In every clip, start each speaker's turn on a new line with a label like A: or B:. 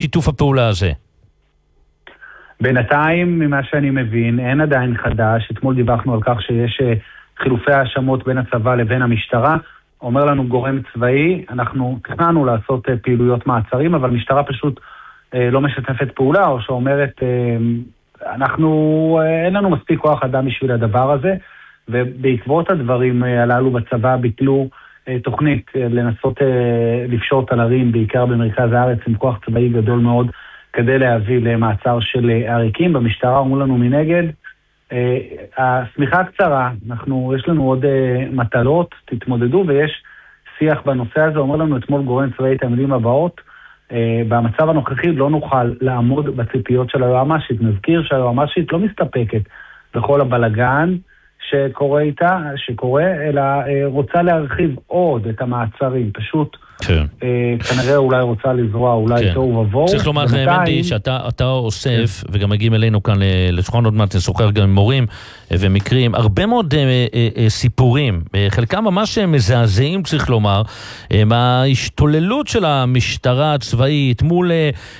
A: שיתוף הפעולה הזה?
B: בינתיים, ממה שאני מבין, אין עדיין חדש. אתמול דיווחנו על כך שיש חילופי האשמות בין הצבא לבין המשטרה. אומר לנו גורם צבאי, אנחנו תכננו לעשות פעילויות מעצרים, אבל המשטרה פשוט לא משתפת פעולה, או שאומרת, אין לנו מספיק כוח אדם בשביל הדבר הזה, ובעקבות הדברים הללו בצבא ביטלו תוכנית לנסות לפשוט על ערים, בעיקר במרכז הארץ, עם כוח צבאי גדול מאוד, כדי להביא למעצר של עריקים. במשטרה אמרו לנו מנגד, השמיכה קצרה, יש לנו עוד מטלות, תתמודדו, ויש שיח בנושא הזה. אומר לנו אתמול גורם צבאי את המילים הבאות, במצב הנוכחי לא נוכל לעמוד בציפיות של היועמ"שית. נזכיר שהיועמ"שית לא מסתפקת בכל הבלגן שקורה, אלא רוצה להרחיב עוד את המעצרים, פשוט כנראה אולי רוצה לזרוע, אולי תוהו ובוהו.
A: צריך לומר לך, מנדי, שאתה אוסף, וגם מגיעים אלינו כאן לשולחן עוד מעט, נשוחח גם עם מורים ומקרים, הרבה מאוד סיפורים, חלקם ממש מזעזעים, צריך לומר, מההשתוללות של המשטרה הצבאית מול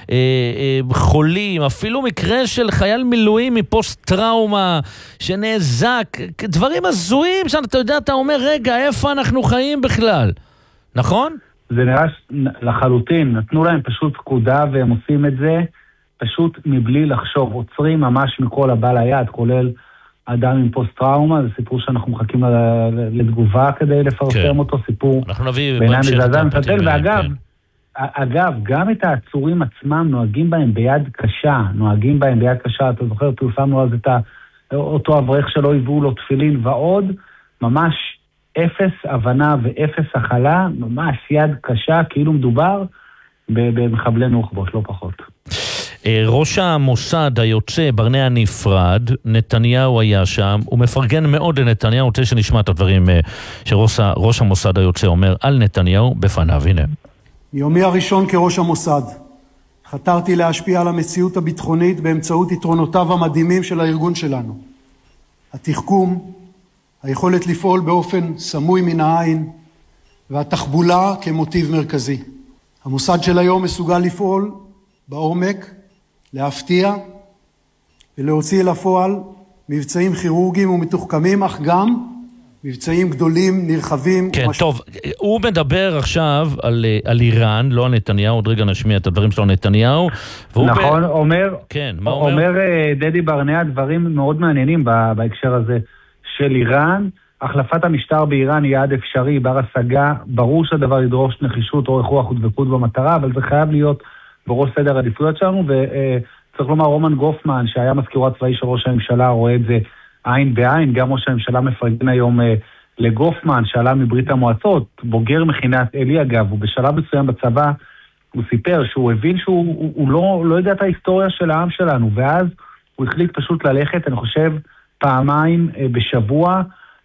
A: חולים, אפילו מקרה של חייל מילואים מפוסט-טראומה שנאזק, דברים הזויים שאתה יודע, אתה אומר, רגע, איפה אנחנו חיים בכלל? נכון?
B: זה נראה לחלוטין, נתנו להם פשוט פקודה והם עושים את זה פשוט מבלי לחשוב, עוצרים ממש מכל הבא ליד, כולל אדם עם פוסט-טראומה, זה סיפור שאנחנו מחכים לתגובה כדי לפרסם אותו, סיפור בעיניים מזעזע מטלטל, ואגב, גם את העצורים עצמם נוהגים בהם ביד קשה, אתה זוכר, פרסמנו אז את אותו אברך שלא הביאו לו תפילין ועוד, ממש אפס הבנה ואפס הכלה, ממש יד קשה, כאילו מדובר במחבלי נוח'בות, לא פחות.
A: ראש המוסד היוצא, ברנע נפרד, נתניהו היה שם, הוא מפרגן מאוד לנתניהו, רוצה שנשמע את הדברים שראש המוסד היוצא אומר על נתניהו בפניו, הנה.
C: מיומי הראשון כראש המוסד, חתרתי להשפיע על המציאות הביטחונית באמצעות יתרונותיו המדהימים של הארגון שלנו. התחכום, היכולת לפעול באופן סמוי מן העין, והתחבולה כמוטיב מרכזי. המוסד של היום מסוגל לפעול בעומק, להפתיע ולהוציא אל הפועל מבצעים כירורגיים ומתוחכמים, אך גם מבצעים גדולים, נרחבים.
A: כן, טוב, הוא מדבר עכשיו על איראן, לא על נתניהו, עוד רגע נשמיע את הדברים שלו על נתניהו.
B: נכון,
A: אומר
B: דדי ברנע דברים מאוד מעניינים בהקשר הזה של איראן. החלפת המשטר באיראן היא יעד אפשרי, בר השגה, ברור שהדבר ידרוש נחישות, אורך רוח ודבקות במטרה, אבל זה חייב להיות בראש סדר העדיפויות שלנו, וצריך לומר, רומן גופמן, שהיה מזכירו הצבאי של ראש הממשלה, רואה את זה עין בעין, גם ראש הממשלה מפרגן היום לגופמן, שעלה מברית המועצות, בוגר מכינת אלי אגב, ובשלב מסוים בצבא, הוא סיפר שהוא הבין שהוא לא יודע את ההיסטוריה של העם שלנו, ואז הוא החליט פשוט ללכת, אני חושב, פעמיים בשבוע,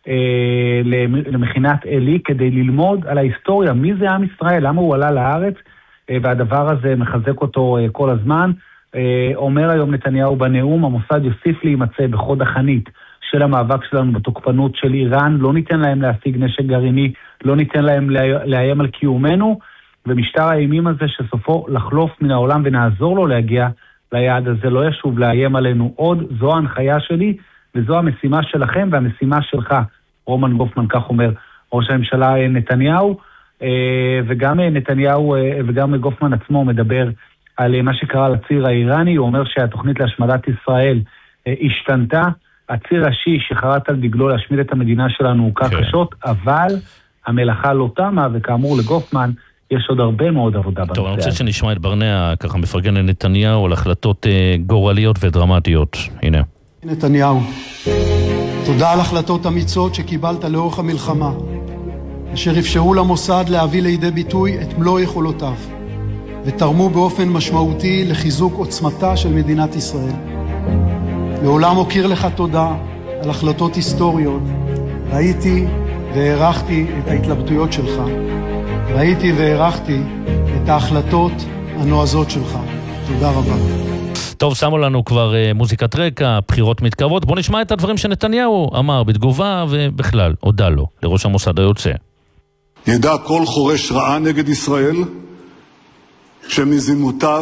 B: למכינת אלי, כדי ללמוד על ההיסטוריה, מי זה עם ישראל, למה הוא עלה לארץ, והדבר הזה מחזק אותו כל הזמן. אומר היום נתניהו בנאום, המוסד יוסיף להימצא בחוד החנית של המאבק שלנו בתוקפנות של איראן, לא ניתן להם להשיג נשק גרעיני, לא ניתן להם לאיים על קיומנו, ומשטר האימים הזה שסופו לחלוף מן העולם ונעזור לו להגיע ליעד הזה, לא ישוב לאיים עלינו עוד. זו ההנחיה שלי, וזו המשימה שלכם והמשימה שלך, רומן גופמן, כך אומר ראש הממשלה נתניהו, וגם נתניהו וגם גופמן עצמו מדבר על מה שקרה לציר האיראני. הוא אומר שהתוכנית להשמדת ישראל השתנתה, הציר השיעי שחרט על דגלו להשמיד את המדינה שלנו הוא קשות, אבל המלאכה לא תמה, וכאמור לגופמן יש עוד הרבה מאוד עבודה בנושא.
A: טוב, אני רוצה שנשמע את ברנע ככה מפרגן לנתניהו על החלטות גורליות ודרמטיות. הנה.
C: נתניהו, תודה על החלטות אמיצות שקיבלת לאורך המלחמה, אשר אפשרו למוסד להביא לידי ביטוי את מלוא יכולותיו, ותרמו באופן משמעותי לחיזוק עוצמתה של מדינת ישראל. לעולם אוקיר לך תודה על החלטות היסטוריות. ראיתי והערכתי את ההתלבטויות שלך. ראיתי והערכתי את ההחלטות הנועזות שלך. תודה רבה.
A: טוב, שמו לנו כבר מוזיקת רקע, בחירות מתקרבות. בוא נשמע את הדברים שנתניהו אמר בתגובה, ובכלל הודע לו, לראש המוסד היוצא.
D: ידע כל חורש רעה נגד ישראל שמזימותיו